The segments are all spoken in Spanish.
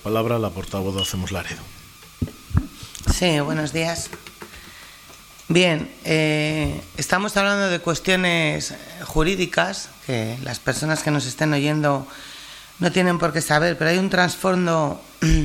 palabra la portavoz de Hacemos Laredo. Sí, buenos días. Bien, estamos hablando de cuestiones jurídicas que las personas que nos estén oyendo no tienen por qué saber, pero hay un trasfondo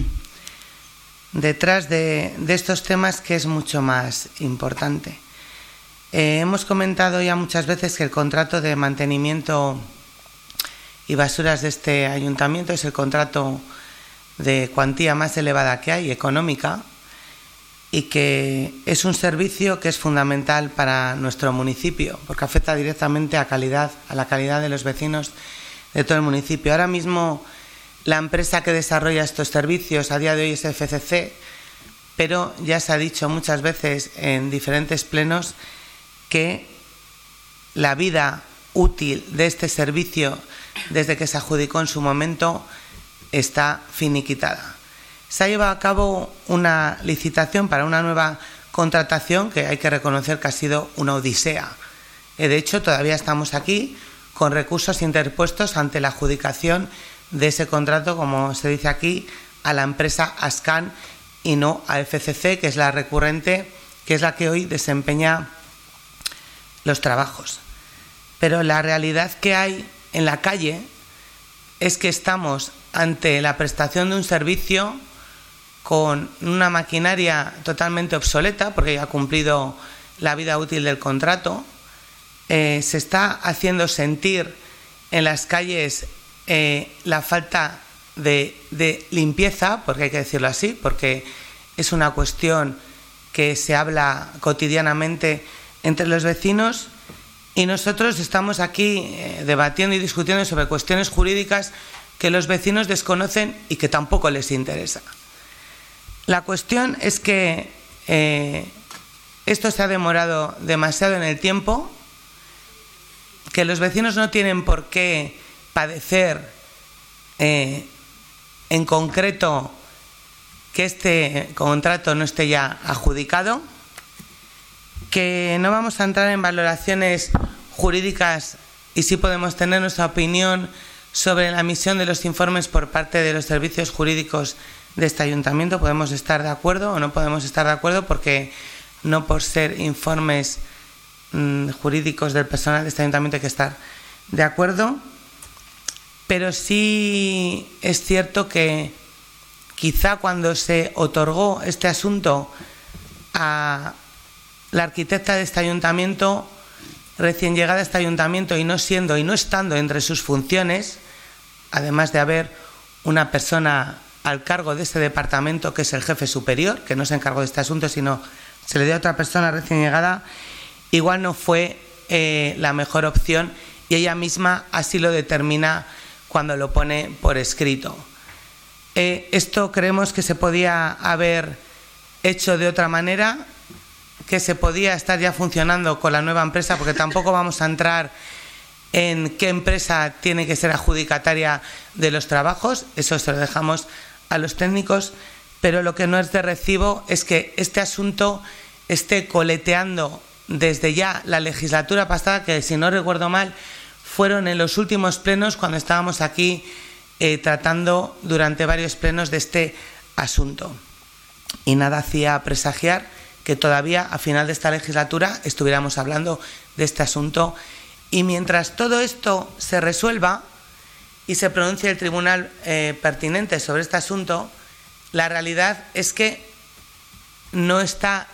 detrás de estos temas que es mucho más importante. Hemos comentado ya muchas veces que el contrato de mantenimiento y basuras de este ayuntamiento es el contrato de cuantía más elevada que hay, económica, y que es un servicio que es fundamental para nuestro municipio, porque afecta directamente a la calidad de los vecinos de todo el municipio. Ahora mismo la empresa que desarrolla estos servicios a día de hoy es FCC, pero ya se ha dicho muchas veces en diferentes plenos que la vida útil de este servicio, desde que se adjudicó en su momento, está finiquitada. Se ha llevado a cabo una licitación para una nueva contratación que hay que reconocer que ha sido una odisea. De hecho, todavía estamos aquí con recursos interpuestos ante la adjudicación de ese contrato, como se dice aquí, a la empresa Ascan y no a FCC, que es la recurrente, que es la que hoy desempeña los trabajos. Pero la realidad que hay en la calle es que estamos ante la prestación de un servicio con una maquinaria totalmente obsoleta, porque ya ha cumplido la vida útil del contrato. Se está haciendo sentir en las calles la falta de limpieza, porque hay que decirlo así, porque es una cuestión que se habla cotidianamente entre los vecinos, y nosotros estamos aquí debatiendo y discutiendo sobre cuestiones jurídicas que los vecinos desconocen y que tampoco les interesa. La cuestión es que esto se ha demorado demasiado en el tiempo, que los vecinos no tienen por qué padecer en concreto que este contrato no esté ya adjudicado, que no vamos a entrar en valoraciones jurídicas y sí podemos tener nuestra opinión sobre la emisión de los informes por parte de los servicios jurídicos de este ayuntamiento. Podemos estar de acuerdo o no podemos estar de acuerdo, porque no por ser informes jurídicos del personal de este ayuntamiento hay que estar de acuerdo, pero sí es cierto que quizá cuando se otorgó este asunto a la arquitecta de este ayuntamiento, recién llegada a este ayuntamiento y no estando entre sus funciones, además de haber una persona al cargo de este departamento que es el jefe superior, que no se encargó de este asunto, sino se le dio a otra persona recién llegada, igual no fue la mejor opción, y ella misma así lo determina cuando lo pone por escrito. Esto creemos que se podía haber hecho de otra manera, que se podía estar ya funcionando con la nueva empresa, porque tampoco vamos a entrar en qué empresa tiene que ser adjudicataria de los trabajos, eso se lo dejamos a los técnicos, pero lo que no es de recibo es que este asunto esté coleteando desde ya la legislatura pasada, que si no recuerdo mal fueron en los últimos plenos cuando estábamos aquí tratando durante varios plenos de este asunto, y nada hacía presagiar que todavía a final de esta legislatura estuviéramos hablando de este asunto. Y mientras todo esto se resuelva y se pronuncie el tribunal pertinente sobre este asunto, la realidad es que no está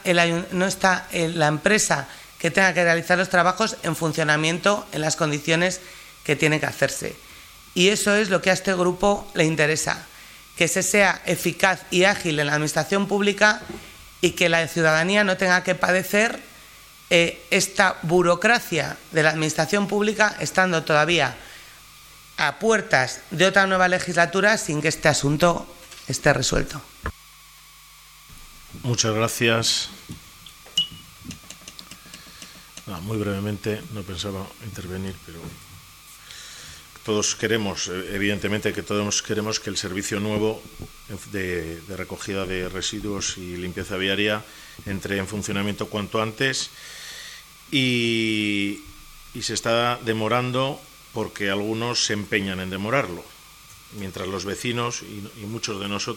la empresa que tenga que realizar los trabajos en funcionamiento en las condiciones que tiene que hacerse. Y eso es lo que a este grupo le interesa, que se sea eficaz y ágil en la administración pública y que la ciudadanía no tenga que padecer esta burocracia de la administración pública, estando todavía a puertas de otra nueva legislatura sin que este asunto esté resuelto. Muchas gracias. Muy brevemente, no pensaba intervenir, pero todos queremos, evidentemente que todos queremos que el servicio nuevo de recogida de residuos y limpieza viaria entre en funcionamiento cuanto antes, y se está demorando porque algunos se empeñan en demorarlo, mientras los vecinos y muchos de nosotros